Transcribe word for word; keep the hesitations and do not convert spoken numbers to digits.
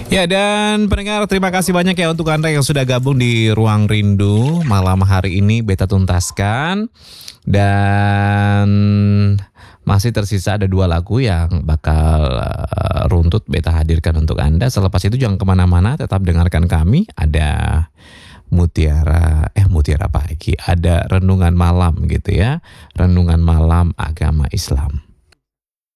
Ya, dan pendengar, terima kasih banyak ya untuk Anda yang sudah gabung di Ruang Rindu malam hari ini. Beta tuntaskan dan masih tersisa ada dua lagu yang bakal uh, runtut Beta hadirkan untuk Anda. Selepas itu jangan kemana-mana, tetap dengarkan kami. Ada Mutiara, eh Mutiara Pagi, ada Renungan Malam gitu ya. Renungan Malam Agama Islam.